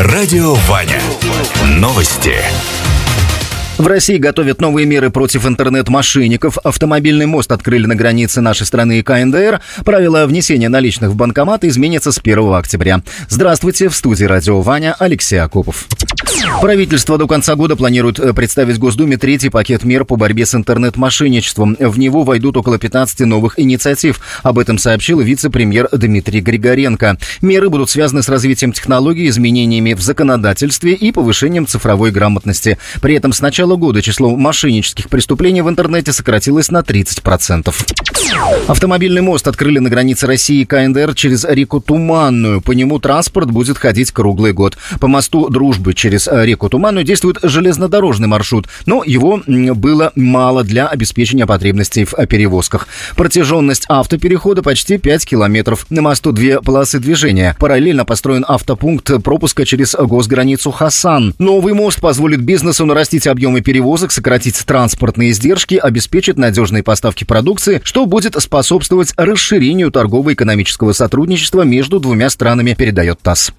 Радио Ваня. Новости. В России готовят новые меры против интернет-мошенников. Автомобильный мост открыли на границе нашей страны и КНДР. Правила внесения наличных в банкоматы изменятся с 1 октября. Здравствуйте, в студии Радио Ваня Алексей Акопов. Правительство до конца года планирует представить Госдуме третий пакет мер по борьбе с интернет-мошенничеством. В него войдут около 15 новых инициатив. Об этом сообщил вице-премьер Дмитрий Григоренко. Меры будут связаны с развитием технологий, изменениями в законодательстве и повышением цифровой грамотности. При этом с начала года число мошеннических преступлений в интернете сократилось на 30%. Автомобильный мост открыли на границе России и КНДР через реку Туманную. По нему транспорт будет ходить круглый год. По мосту Дружбы через реку Туманную действует железнодорожный маршрут, но его было мало для обеспечения потребностей в перевозках. Протяженность автоперехода почти 5 километров. На мосту 2 полосы движения. Параллельно построен автопункт пропуска через госграницу Хасан. Новый мост позволит бизнесу нарастить объемы перевозок, сократить транспортные издержки, обеспечит надежные поставки продукции, что будет способствовать расширению торгово-экономического сотрудничества между двумя странами, передает ТАСС.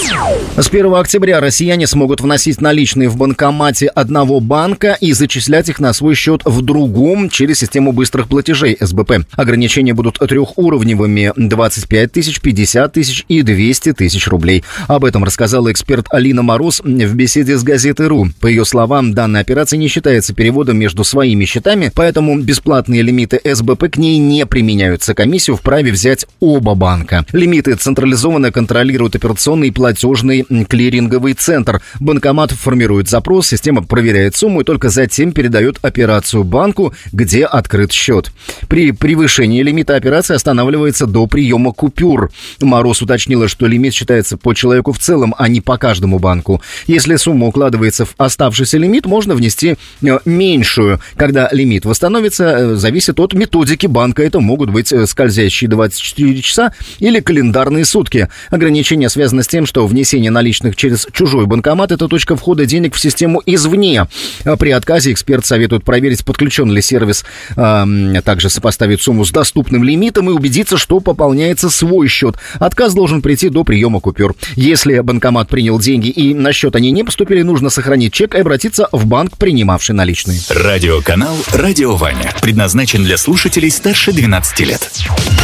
С 1 октября россияне смогут вносить наличные в банкомате одного банка и зачислять их на свой счет в другом через систему быстрых платежей СБП. Ограничения будут трехуровневыми: 25 тысяч, 50 тысяч и 200 тысяч рублей. Об этом рассказала эксперт Алина Мороз в беседе с Газетой.ру. По ее словам, данная операция не считается переводом между своими счетами, поэтому бесплатные лимиты СБП к ней не применяются. Комиссию вправе взять оба банка. Лимиты централизованно контролирует операционный и платежный клиринговый центр. Банкомат формирует запрос, система проверяет сумму и только затем передает операцию банку, где открыт счет. При превышении лимита операция останавливается до приема купюр. Мороз уточнила, что лимит считается по человеку в целом, а не по каждому банку. Если сумма укладывается в оставшийся лимит, можно внести меньшую. Когда лимит восстановится, зависит от методики банка. Это могут быть скользящие 24 часа или календарные сутки. Ограничение связано с тем, что внесение наличных через чужой банкомат – это точка входа денег в систему извне. При отказе эксперт советует проверить, подключен ли сервис, также сопоставить сумму с доступным лимитом и убедиться, что пополняется свой счет. Отказ должен прийти до приема купюр. Если банкомат принял деньги и на счет они не поступили, нужно сохранить чек и обратиться в банк, принимавший наличные. Радиоканал «Радио Ваня» предназначен для слушателей старше 12 лет.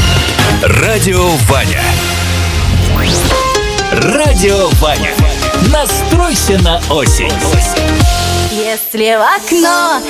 Радио Ваня. Радио Ваня. Настройся на осень. Если в окно